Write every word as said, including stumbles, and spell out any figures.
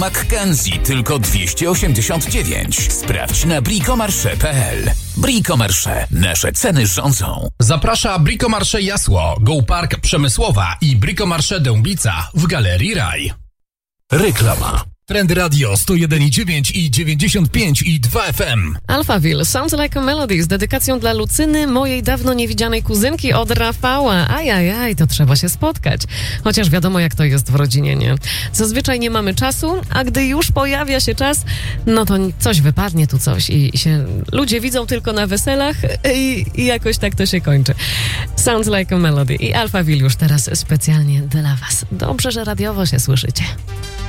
Mackenzie tylko dwieście osiemdziesiąt dziewięć. Sprawdź na bricomarché kropka p l. Bricomarché. Nasze ceny rządzą. Zaprasza Bricomarché Jasło, Go Park Przemysłowa i Bricomarché Dębica w Galerii Raj. Reklama. Trend Radio sto jeden i dziewięć i dziewięćdziesiąt pięć i dwa F M. Alphaville, Sounds Like a Melody z dedykacją dla Lucyny, mojej dawno niewidzianej kuzynki od Rafała. Ajajaj, to trzeba się spotkać. Chociaż wiadomo, jak to jest w rodzinie, nie? Zazwyczaj nie mamy czasu, a gdy już pojawia się czas, no to coś wypadnie tu coś i się ludzie widzą tylko na weselach i, i jakoś tak to się kończy. Sounds Like a Melody i Alphaville już teraz specjalnie dla was. Dobrze, że radiowo się słyszycie.